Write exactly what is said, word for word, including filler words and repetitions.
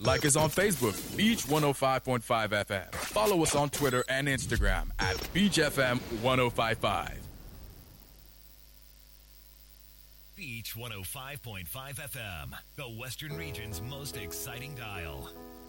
Like us on Facebook, Beach one oh five point five F M. Follow us on Twitter and Instagram at Beach F M ten fifty-five. Beach one oh five point five F M, the Western region's most exciting dial.